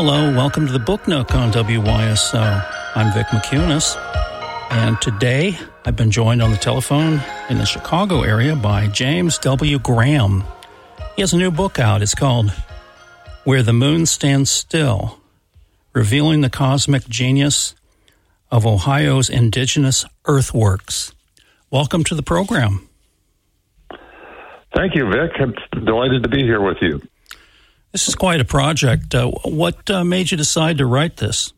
Hello, welcome to the Book Nook on WYSO. I'm Vic McCunis, and today I've been joined on the telephone in the Chicago area by James W. Graham. He has a new book out. It's called Where the Moon Stands Still, Revealing the Cosmic Genius of Ohio's Indigenous Earthworks. Welcome to the program. Thank you, Vic. I'm delighted to be here with you. This is quite a project. What made you decide to write this?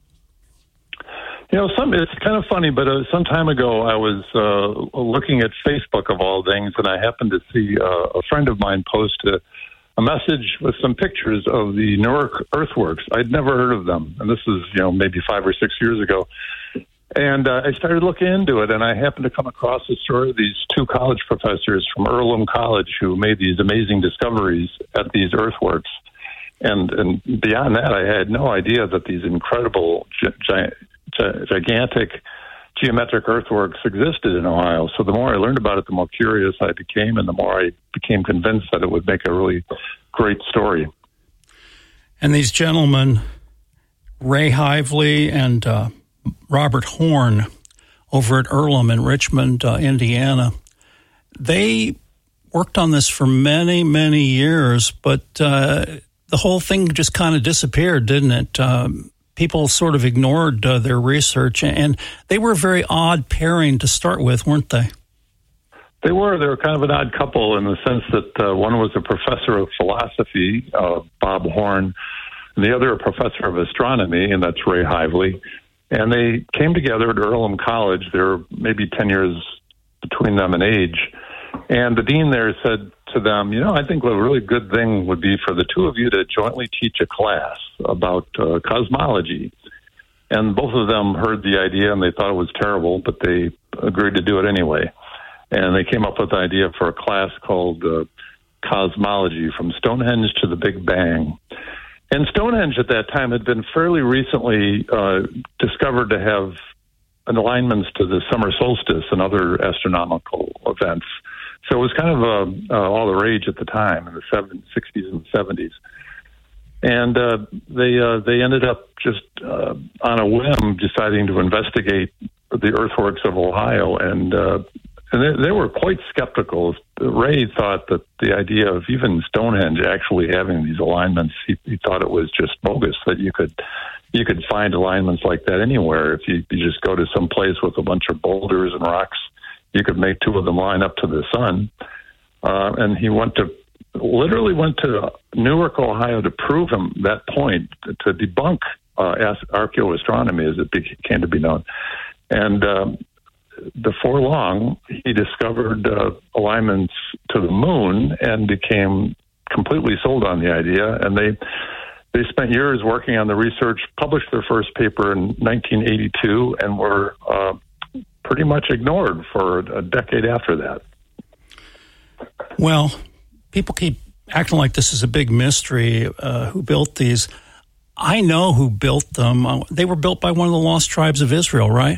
You know, it's kind of funny, but some time ago I was looking at Facebook of all things, and I happened to see a friend of mine post a message with some pictures of the Newark Earthworks. I'd never heard of them, and this is, maybe 5 or 6 years ago. And I started looking into it, and I happened to come across the story of these two college professors from Earlham College who made these amazing discoveries at these earthworks. And beyond that, I had no idea that these incredible, gigantic geometric earthworks existed in Ohio. So the more I learned about it, the more curious I became, and the more I became convinced that it would make a really great story. And these gentlemen, Ray Hively and Robert Horn, over at Earlham in Richmond, Indiana, they worked on this for many, many years, but the whole thing just kind of disappeared, didn't it? People sort of ignored their research, and they were a very odd pairing to start with, weren't they? They were kind of an odd couple in the sense that one was a professor of philosophy, Bob Horn, and the other a professor of astronomy, and that's Ray Hively. And they came together at Earlham College. There were maybe 10 years between them in age. And the dean there said to them, I think a really good thing would be for the two of you to jointly teach a class about cosmology. And both of them heard the idea and they thought it was terrible, but they agreed to do it anyway. And they came up with the idea for a class called Cosmology, from Stonehenge to the Big Bang. And Stonehenge at that time had been fairly recently discovered to have alignments to the summer solstice and other astronomical events. So it was kind of all the rage at the time in the 60s and 70s. And they ended up just on a whim deciding to investigate the earthworks of Ohio. And they were quite skeptical. Ray thought that the idea of even Stonehenge actually having these alignments, he thought it was just bogus, that you could find alignments like that anywhere. If you just go to some place with a bunch of boulders and rocks, you could make two of them line up to the sun. And he literally went to Newark, Ohio to prove him that point, to debunk archaeoastronomy as it came to be known. And before long, he discovered alignments to the moon and became completely sold on the idea. And they spent years working on the research, published their first paper in 1982, and were pretty much ignored for a decade after that. Well, people keep acting like this is a big mystery, who built these. I know who built them. They were built by one of the lost tribes of Israel, right?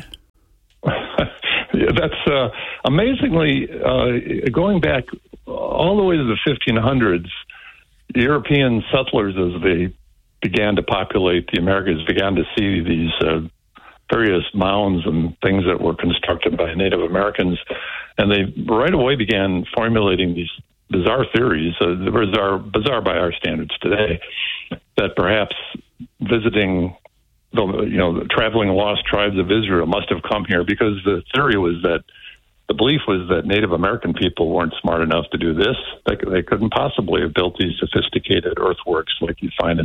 Yeah, that's amazingly, going back all the way to the 1500s, European settlers, as they began to populate the Americas, began to see these various mounds and things that were constructed by Native Americans, and they right away began formulating these bizarre theories, bizarre by our standards today, that perhaps visiting the traveling lost tribes of Israel must have come here, because the belief was that Native American people weren't smart enough to do this. They couldn't possibly have built these sophisticated earthworks like you find